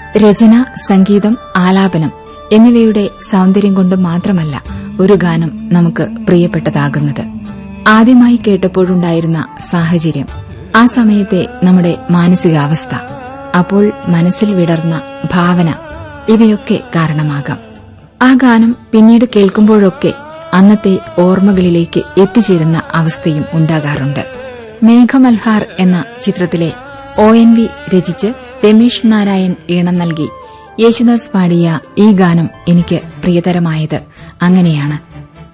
രചന, സംഗീതം, ആലാപനം എന്നിവയുടെ സൗന്ദര്യം കൊണ്ട് മാത്രമല്ല ഒരു ഗാനം നമുക്ക് പ്രിയപ്പെട്ടതാകുന്നത്. ആദ്യമായി കേട്ടപ്പോഴുണ്ടായിരുന്ന സാഹചര്യം, ആ സമയത്തെ നമ്മുടെ മാനസികാവസ്ഥ, അപ്പോൾ മനസ്സിൽ വിടർന്ന ഭാവന, ഇവയൊക്കെ കാരണമാകാം. ആ ഗാനം പിന്നീട് കേൾക്കുമ്പോഴൊക്കെ അന്നത്തെ ഓർമ്മകളിലേക്ക് എത്തിച്ചേരുന്ന അവസ്ഥയും ഉണ്ടാകാറുണ്ട്. മേഘമൽഹാർ എന്ന ചിത്രത്തിലെ ONV രചിച്ച് രമേശ് നാരായൺ ഈണം നൽകി യേശുദാസ് പാടിയ ഈ ഗാനം എനിക്ക് പ്രിയതരമായത് അങ്ങനെയാണ്.